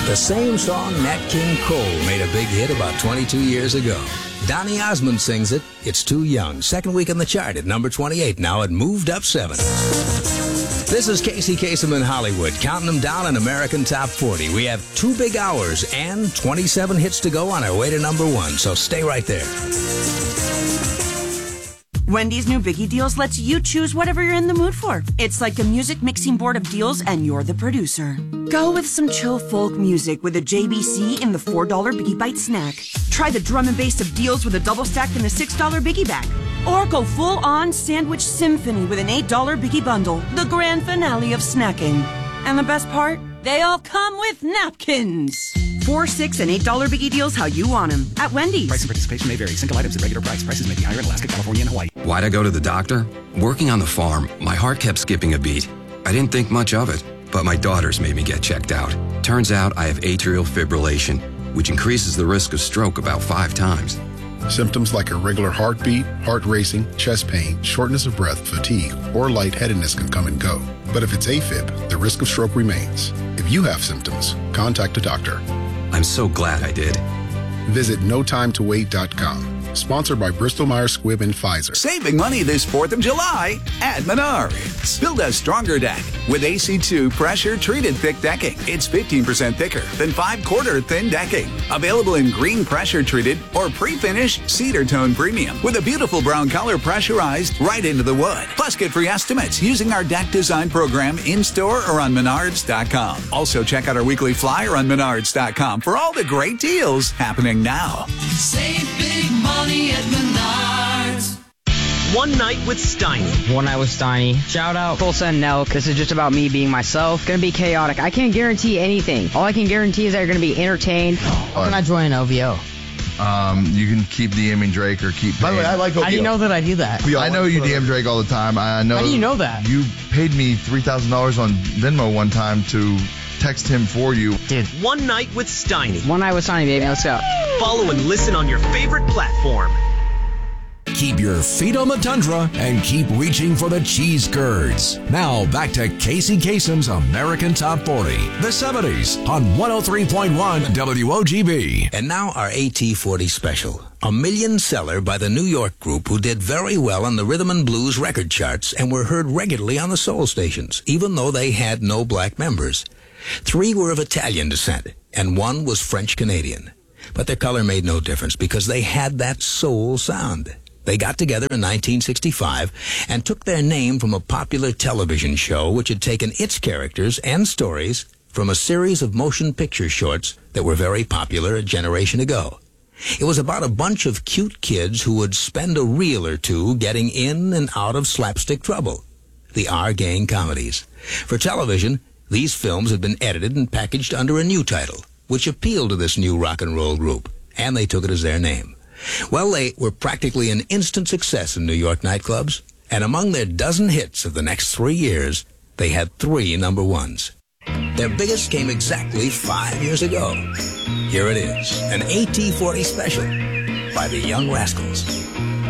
The same song Nat King Cole made a big hit about 22 years ago. Donny Osmond sings it. It's Too Young. Second week on the chart at number 28. Now it moved up 7. This is Casey Kasem in Hollywood, counting them down in American Top 40. We have 2 big hours and 27 hits to go on our way to number 1, so stay right there. Wendy's new Biggie Deals lets you choose whatever you're in the mood for. It's like a music mixing board of deals, and you're the producer. Go with some chill folk music with a JBC in the $4 Biggie Bite snack. Try the drum and bass of deals with a double stack in the $6 Biggie bag. Or go full-on sandwich symphony with an $8 Biggie bundle, the grand finale of snacking. And the best part? They all come with napkins. $4, $6, and $8 Biggie Deals how you want them at Wendy's. Price and participation may vary. Single items at regular price. Prices may be higher in Alaska, California, and Hawaii. Why'd I go to the doctor? Working on the farm, my heart kept skipping a beat. I didn't think much of it, but my daughters made me get checked out. Turns out I have atrial fibrillation, which increases the risk of stroke about 5 times. Symptoms like irregular heartbeat, heart racing, chest pain, shortness of breath, fatigue, or lightheadedness can come and go. But if it's AFib, the risk of stroke remains. If you have symptoms, contact a doctor. I'm so glad I did. Visit notimetowait.com. Sponsored by Bristol-Myers Squibb and Pfizer. Saving money this 4th of July at Menards. Build a stronger deck with AC2 pressure-treated thick decking. It's 15% thicker than 5/4 thin decking. Available in green pressure-treated or pre-finished cedar tone premium with a beautiful brown color pressurized right into the wood. Plus, get free estimates using our deck design program in-store or on Menards.com. Also, check out our weekly flyer on Menards.com for all the great deals happening now. Save big money at Menards. One Night with Steiny. One Night with Steiny. Shout out Tulsa and Nelk. This is just about me being myself. Gonna be chaotic. I can't guarantee anything. All I can guarantee is that you're gonna be entertained. How can I join an OVO? You can keep DMing Drake or keep. By the way, I like OVO. How do you know that I do that? I know you DM Drake all the time. I know. How do you know that? You paid me $3,000 on Venmo one time to text him for you. Dude. One Night with Steiny. One Night with Steiny, baby. Let's go. Follow and listen on your favorite platform. Keep your feet on the tundra and keep reaching for the cheese curds. Now back to Casey Kasem's American Top 40, the 70s on 103.1 WOGB. And now our AT40 special, a million seller by the New York group who did very well on the rhythm and blues record charts and were heard regularly on the soul stations, even though they had no black members. 3 were of Italian descent, and 1 was French-Canadian. But their color made no difference because they had that soul sound. They got together in 1965 and took their name from a popular television show which had taken its characters and stories from a series of motion picture shorts that were very popular a generation ago. It was about a bunch of cute kids who would spend a reel or two getting in and out of slapstick trouble. The R-Gang comedies. For television, these films had been edited and packaged under a new title, which appealed to this new rock and roll group, and they took it as their name. Well, they were practically an instant success in New York nightclubs, and among their dozen hits of the next 3 years, they had 3 number ones. Their biggest came exactly 5 years ago. Here it is, an AT40 special by the Young Rascals.